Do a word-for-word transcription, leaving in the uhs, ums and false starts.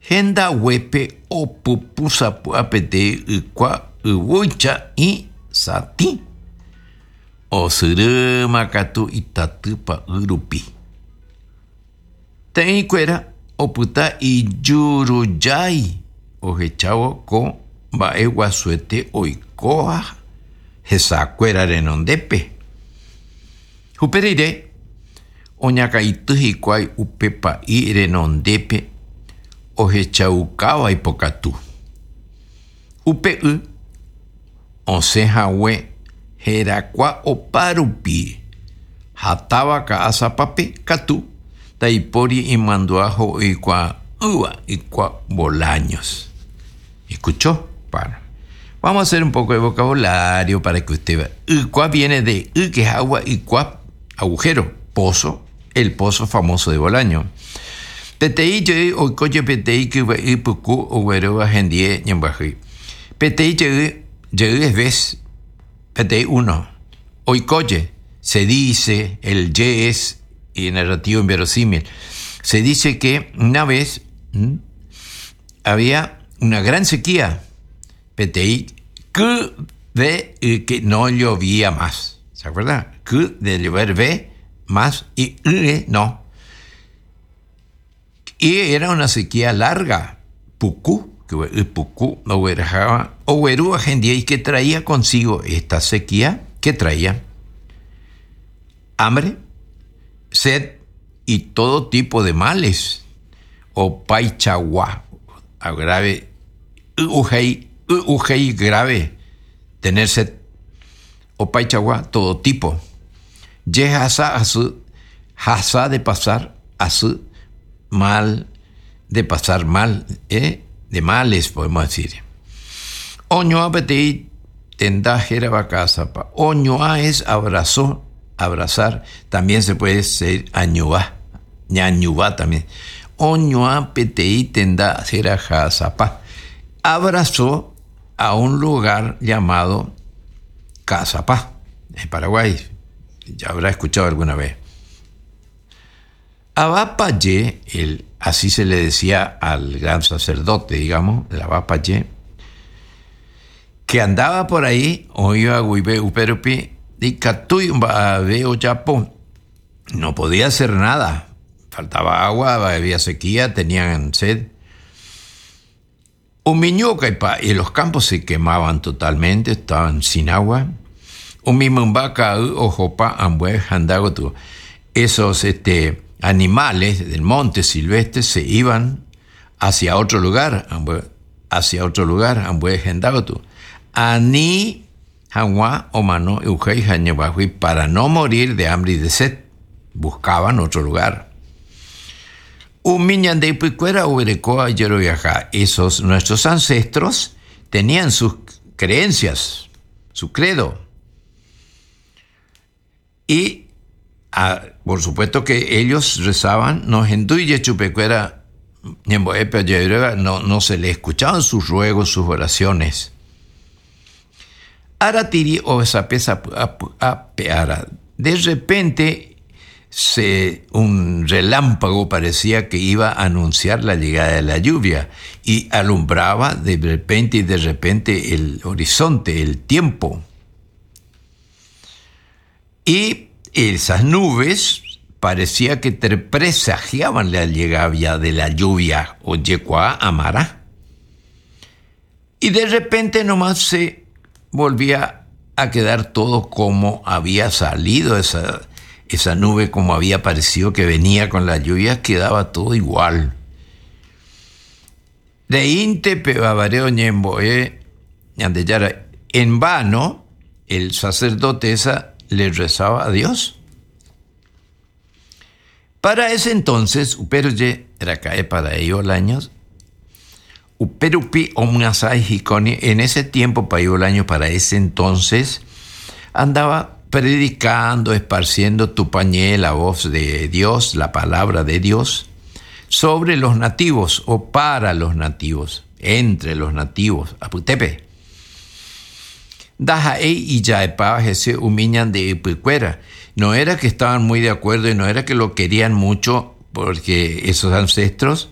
Henda wepe o pupusa apete ukwa uwucha i sati. O suru makatu itatupa urupi. Ten cuera o puta i yuruyai. O hechao ko baewa suete oikoa. Hesa cuera renondepe. Huperire. Oñaka ituhi kwai upepa i renondepe. O hechaukawa ipokatu. Upe u. Onseja we. Herakwa o parupi. Hataba ka asapape katu. Taipori y manduajo y cua uva y cua bolaños. ¿Escuchó? Para. Vamos a hacer un poco de vocabulario para que usted vea. Y cua viene de y, que es agua, y cua agujero, pozo, el pozo famoso de Bolaño. Petei yo o coche petei que va y puku o güero va gendie ñambaji. Petei yo yo es vez. Petei uno. Hoy coche se dice el ye es y narrativo inverosímil. Se dice que una vez ¿m? había una gran sequía, Petei, que de eh, que no llovía más. ¿Se acuerdan? Que de llover ve más y eh, no. Y era una sequía larga. Pucú, que pucú, no verjaba, o verúa gente y que traía consigo esta sequía, ¿qué traía? Hambre, sed y todo tipo de males. O paichagua, grave, ujei, ujei grave, tener sed. O paichagua, todo tipo. Ye hasa asu, hasa de pasar asu, mal, de pasar mal, ¿eh? De males, podemos decir. Oñoa petei tendajera bacasapa. Oñoa es abrazó. Abrazar, también se puede ser añuá, ñañuá también. Oñoa petei tenda cera jasapa. Abrazó a un lugar llamado Casapá, en Paraguay. Ya habrá escuchado alguna vez. Abapaye, el, así se le decía al gran sacerdote, digamos, el Abapaye, que andaba por ahí, oía guibe uperupi, y Catuy veo Chapo no podía hacer nada. Faltaba agua, había sequía, tenían sed. Umiñuca y los campos se quemaban totalmente, estaban sin agua. Umimumbaca ojopa ambue handagotu. Esos este, animales del monte silvestre se iban hacia otro lugar, hacia otro lugar, ambue handagotu. Ani Hanwa o mano eujei hañebahui para no morir de hambre y de sed. Buscaban otro lugar. Umiñan de picuera uberecoa yeroviaja. Esos nuestros ancestros tenían sus creencias, su credo. Y ah, por supuesto que ellos rezaban, nos enduye chupecuera, no, no se le escuchaban sus ruegos, sus oraciones. Aratiri o esa pesa apeara. De repente, se, un relámpago parecía que iba a anunciar la llegada de la lluvia y alumbraba de repente y de repente el horizonte, el tiempo. Y esas nubes parecía que presagiaban la llegada de la lluvia o yecua amara. Y de repente nomás se volvía a quedar todo como había salido esa, esa nube, como había parecido que venía con la lluvia, quedaba todo igual. De inte pebabareo ñemboe, en vano, el sacerdote esa le rezaba a Dios. Para ese entonces, uperoye era cae para ellos años. Uperupi omnasai hikoni, en ese tiempo, Payolaño, para ese entonces, andaba predicando, esparciendo tupañé, la voz de Dios, la palabra de Dios, sobre los nativos o para los nativos, entre los nativos, aputepe. Dajaei y yaepa ese humiñan de ipicuera. No era que estaban muy de acuerdo y no era que lo querían mucho, porque esos ancestros